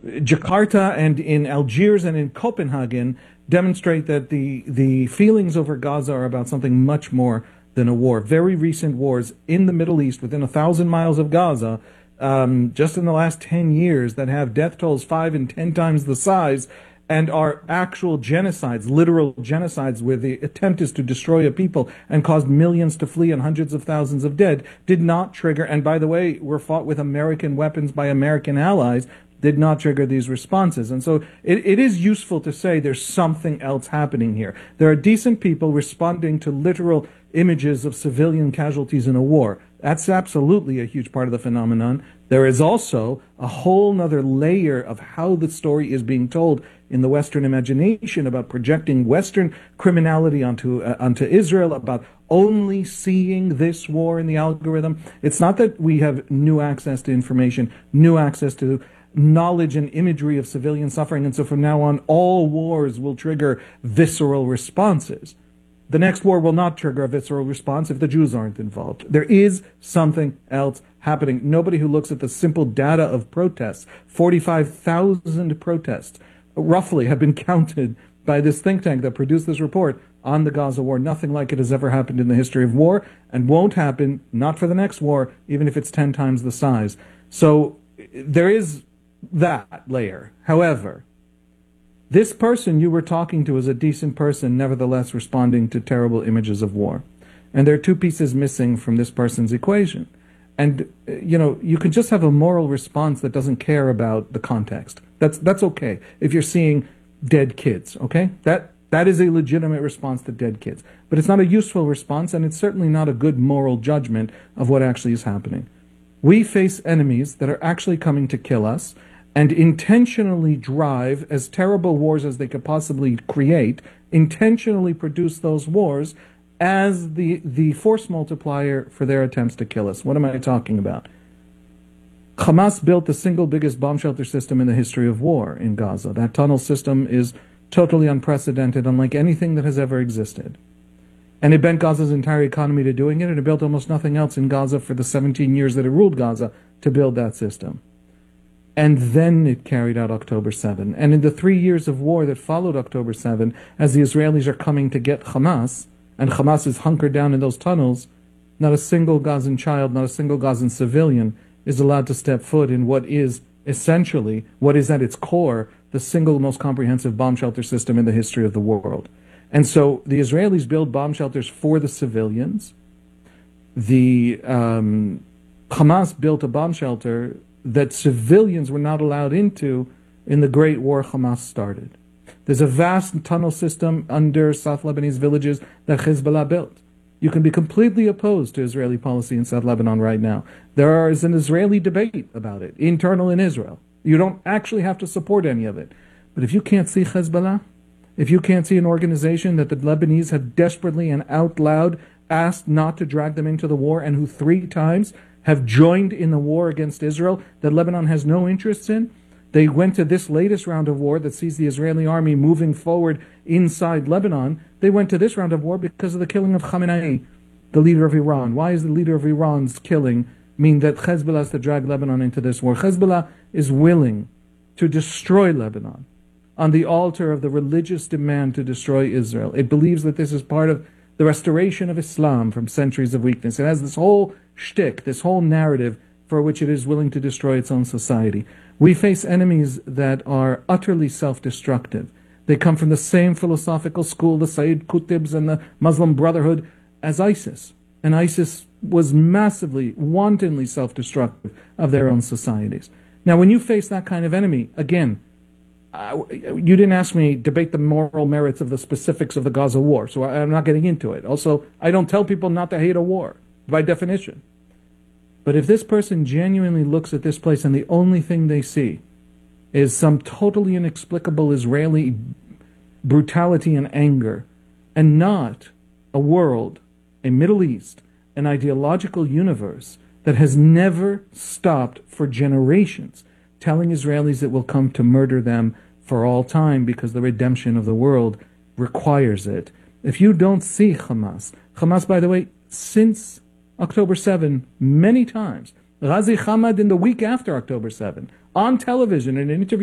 Jakarta and in Algiers and in Copenhagen demonstrate that the feelings over Gaza are about something much more than a war. Very recent wars in the Middle East, within 1,000 miles of Gaza, just in the last 10 years, that have death tolls 5 and 10 times the size, and are actual genocides, literal genocides, where the attempt is to destroy a people and cause millions to flee and hundreds of thousands of dead, did not trigger, and by the way, were fought with American weapons by American allies, did not trigger these responses. And so it is useful to say there's something else happening here. There are decent people responding to literal images of civilian casualties in a war. That's absolutely a huge part of the phenomenon. There is also a whole nother layer of how the story is being told in the Western imagination about projecting Western criminality onto Israel, about only seeing this war in the algorithm. It's not that we have new access to information, new access to knowledge and imagery of civilian suffering, and so from now on, all wars will trigger visceral responses. The next war will not trigger a visceral response if the Jews aren't involved. There is something else happening. Nobody who looks at the simple data of protests, 45,000 protests, roughly, have been counted by this think tank that produced this report on the Gaza war. Nothing like it has ever happened in the history of war, and won't happen, not for the next war, even if it's 10 times the size. So there is that layer. However, this person you were talking to is a decent person, nevertheless responding to terrible images of war. And there are two pieces missing from this person's equation. And, you can just have a moral response that doesn't care about the context. That's okay. If you're seeing dead kids, okay? That is a legitimate response to dead kids. But it's not a useful response, and it's certainly not a good moral judgment of what actually is happening. We face enemies that are actually coming to kill us, and intentionally drive, as terrible wars as they could possibly create, intentionally produce those wars as the force multiplier for their attempts to kill us. What am I talking about? Hamas built the single biggest bomb shelter system in the history of war in Gaza. That tunnel system is totally unprecedented, unlike anything that has ever existed. And it bent Gaza's entire economy to doing it, and it built almost nothing else in Gaza for the 17 years that it ruled Gaza to build that system. And then it carried out October 7. And in the 3 years of war that followed October 7, as the Israelis are coming to get Hamas, and Hamas is hunkered down in those tunnels, not a single Gazan child, not a single Gazan civilian is allowed to step foot in what is essentially, what is at its core, the single most comprehensive bomb shelter system in the history of the world. And so the Israelis build bomb shelters for the civilians. The Hamas built a bomb shelter that civilians were not allowed into in the Great War Hamas started. There's a vast tunnel system under South Lebanese villages that Hezbollah built. You can be completely opposed to Israeli policy in South Lebanon right now. There is an Israeli debate about it, internal in Israel. You don't actually have to support any of it. But if you can't see Hezbollah, if you can't see an organization that the Lebanese have desperately and out loud asked not to drag them into the war, and who 3 times have joined in the war against Israel that Lebanon has no interests in. They went to this latest round of war that sees the Israeli army moving forward inside Lebanon. They went to this round of war because of the killing of Khamenei, the leader of Iran. Why is the leader of Iran's killing mean that Hezbollah has to drag Lebanon into this war? Hezbollah is willing to destroy Lebanon on the altar of the religious demand to destroy Israel. It believes that this is part of the restoration of Islam from centuries of weakness. It has this whole shtick, this whole narrative for which it is willing to destroy its own society. We face enemies that are utterly self-destructive. They come from the same philosophical school, the Sayyid Qutbs and the Muslim Brotherhood, as ISIS. And ISIS was massively, wantonly self-destructive of their own societies. Now, when you face that kind of enemy, again, you didn't ask me to debate the moral merits of the specifics of the Gaza war, so I'm not getting into it. Also, I don't tell people not to hate a war, by definition. But if this person genuinely looks at this place and the only thing they see is some totally inexplicable Israeli brutality and anger, and not a world, a Middle East, an ideological universe that has never stopped for generations telling Israelis it will come to murder them for all time because the redemption of the world requires it. If you don't see Hamas, by the way, since October 7, many times, Ghazi Hamad in the week after October 7, on television in an interview